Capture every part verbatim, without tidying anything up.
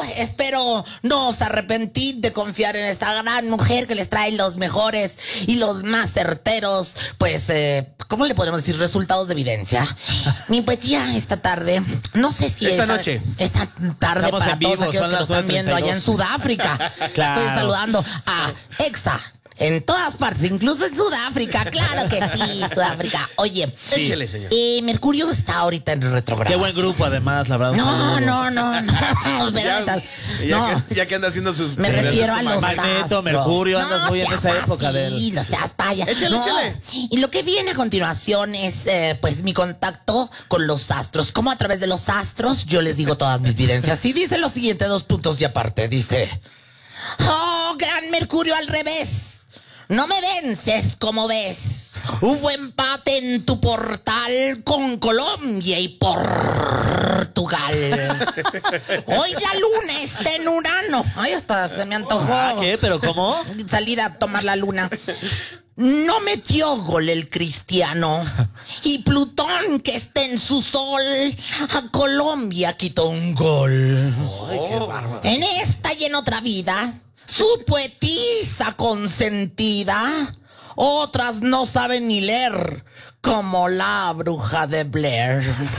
espero no os arrepentid de confiar en esta gran mujer que les trae los mejores y los más certeros, pues, eh, ¿cómo le podemos decir? Resultados de evidencia. Mi poesía esta tarde, no sé si esta es... noche. Esta tarde Estamos para en vivo, todos aquellos son que las nos están viendo allá en nueve treinta y dos. Sudáfrica. Claro. Estoy saludando a Exa. En todas partes, incluso en Sudáfrica. Claro que sí, Sudáfrica. Oye, sí. Échale, señor. Eh, Mercurio está ahorita en retrogrado. Qué buen grupo, además, la verdad. No, no, no, no. Ya, ya, ya, no. que, ya que anda haciendo sus... Me refiero a los Magneto, astros. Mercurio, andas no muy en seas esa época así, del... no seas paya. Échale, no. échale. Y lo que viene a continuación es, eh, pues, mi contacto con los astros. Como a través de los astros yo les digo todas mis videncias. Y dice lo siguiente, dos puntos y aparte. Dice... Oh, gran Mercurio al revés. No me vences, como ves. Hubo empate en tu portal con Colombia y Portugal. Hoy la luna está en Urano. Ay, hasta se me antojó. Ah, ¿qué? ¿Pero cómo? Salir a tomar la luna. No metió gol el Cristiano. Y Plutón, que está en su sol, a Colombia quitó un gol. Ay, qué bárbaro. En esta y en otra vida, su poetisa consentida, otras no saben ni leer, como la bruja de Blair.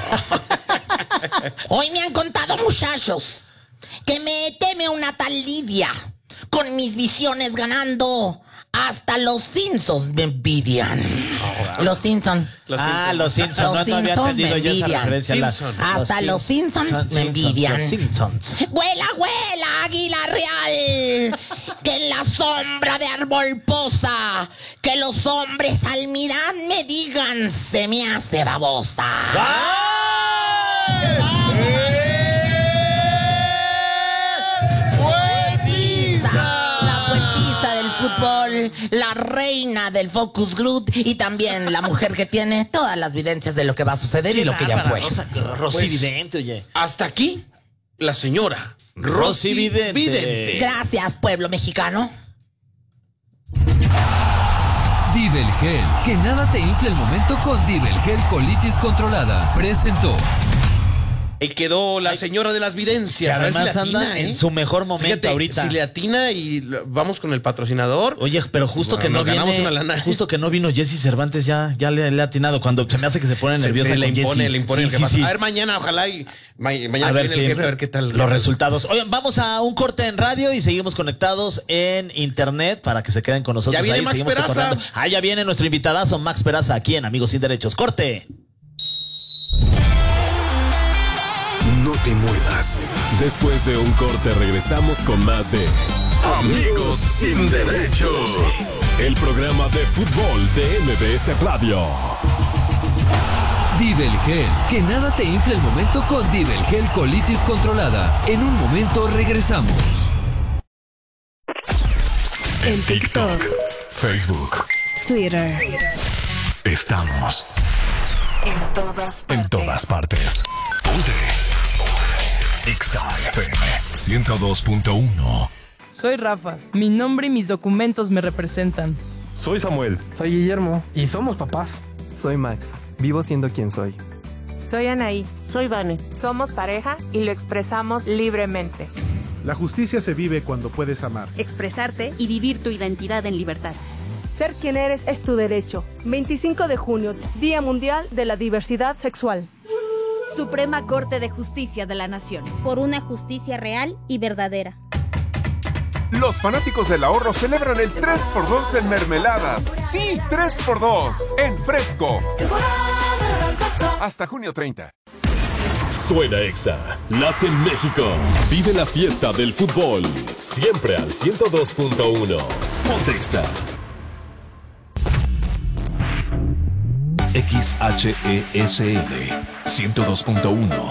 Hoy me han contado, muchachos, que me teme una tal Lidia, con mis visiones ganando. Hasta los Simpsons me envidian. Oh, los Simpsons. Los ah, Simpsons. los Simpsons. Los No, no había Simpsons entendido me yo esa envidian. referencia. La- Simpson. Hasta los Simpsons Simpsons, me envidian. Los Simpsons. Vuela, vuela, águila real, que en la sombra de árbol posa, que los hombres al mirar me digan, se me hace babosa. ¡Ay! La poetisa del fútbol, la reina del focus group y también la mujer que tiene todas las videncias de lo que va a suceder y lo que ya fue. Rosa, Rosy Pues, Vidente, oye. Hasta aquí, la señora Rosy Vidente. Gracias, pueblo mexicano. Divel Gel, que nada te infle el momento con Divel Gel Colitis Controlada. Presentó. Ahí quedó la señora de las Que videncias. A ver si además le anda atina, ¿eh? en su mejor momento Fíjate, ahorita. si le atina y vamos con el patrocinador. Oye, pero justo Bueno, que no nos ganamos viene, una lana. justo que no vino Jesse Cervantes ya, ya le, le ha atinado. Cuando se me hace que se pone Se, nerviosa se le con impone, Jessy. le impone Sí, el que sí, pasa. sí. A ver, mañana, ojalá y ma- mañana A ver viene si el jefe, a ver qué tal. los resultados. Oigan, vamos a un corte en radio y seguimos conectados en internet para que se queden con nosotros. Ya viene ahí, Max seguimos Peraza. cotorreando. Ah, ya viene nuestro invitadazo Max Peraza aquí en Amigos Sin Derechos. ¡Corte! No te muevas. Después de un corte regresamos con más de Amigos Sin Derechos. El programa de fútbol de M B S Radio. Divel Gel, que nada te infle el momento con Divel Gel Colitis Controlada. En un momento regresamos. En TikTok, Facebook. Twitter, Estamos en todas partes. en todas partes. Ponte. Exa F M ciento dos punto uno. Soy Rafa. Mi nombre y mis documentos me representan. Soy Samuel. Soy Guillermo. Y somos papás. Soy Max. Vivo siendo quien soy. Soy Anaí. Soy Vane. Somos pareja y lo expresamos libremente. La justicia se vive cuando puedes amar. Expresarte y vivir tu identidad en libertad. Ser quien eres es tu derecho. veinticinco de junio, Día Mundial de la Diversidad Sexual. Suprema Corte de Justicia de la Nación. Por una justicia real y verdadera. Los fanáticos del ahorro celebran el tres por dos en mermeladas. Sí, tres por dos en Fresco. Hasta junio treinta. Suena Exa, late México. Vive la fiesta del fútbol. Siempre al ciento dos punto uno. Ponte Exa. X H E S L ciento dos punto uno.